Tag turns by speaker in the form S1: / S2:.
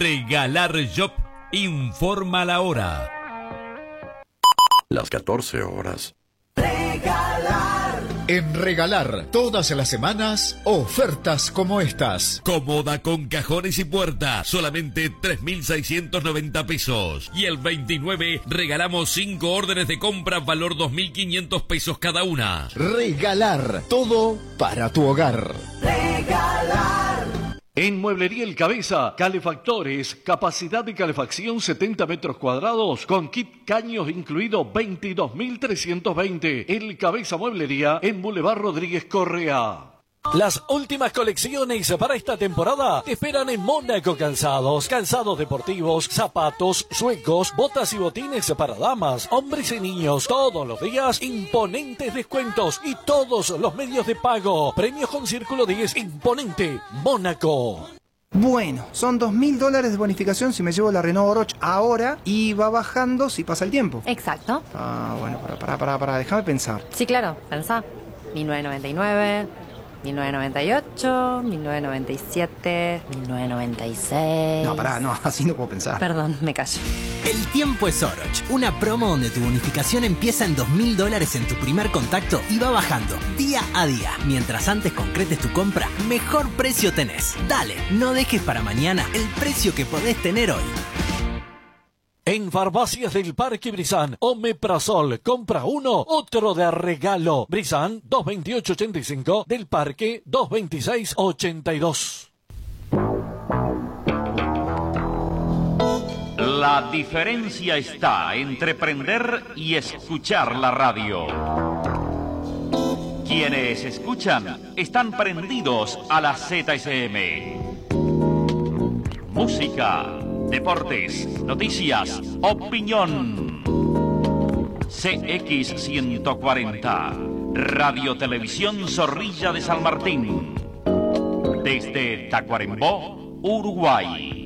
S1: Regalar Shop informa la hora.
S2: Las 14 horas.
S3: En Regalar, todas las semanas, ofertas como estas.
S1: Cómoda con cajones y puerta, solamente 3.690 pesos. Y el 29 regalamos 5 órdenes de compra, valor 2.500 pesos cada una.
S3: Regalar, todo para tu hogar.
S4: En Mueblería El Cabeza, calefactores, capacidad de calefacción 70 metros cuadrados, con kit caños incluido 22.320. El Cabeza Mueblería en Boulevard Rodríguez Correa.
S5: Las últimas colecciones para esta temporada te esperan en Mónaco Calzados. Calzados deportivos, zapatos, suecos, botas y botines para damas, hombres y niños. Todos los días, imponentes descuentos y todos los medios de pago. Premios con Círculo 10, imponente, Mónaco.
S6: Bueno, son $2.000 de bonificación si me llevo la Renault Oroch ahora y va bajando si pasa el tiempo.
S7: Exacto.
S6: Bueno, para, déjame pensar.
S7: Sí, claro, pensá. 1999... 1998, 1997, 1996...
S6: No, así no puedo pensar.
S7: Perdón, me callo.
S8: El tiempo es Oroch, una promo donde tu bonificación empieza en $2.000 en tu primer contacto y va bajando día a día. Mientras antes concretes tu compra, mejor precio tenés. Dale, no dejes para mañana el precio que podés tener hoy.
S5: En Farmacias del Parque Brizán, Omeprazol, compra uno, otro de regalo. Brizán, 228.85, del Parque, 226.82.
S9: La diferencia está entre prender y escuchar la radio. Quienes escuchan están prendidos a la ZSM. Música, deportes, noticias, opinión. CX140, Radio Televisión Zorrilla de San Martín. Desde Tacuarembó, Uruguay.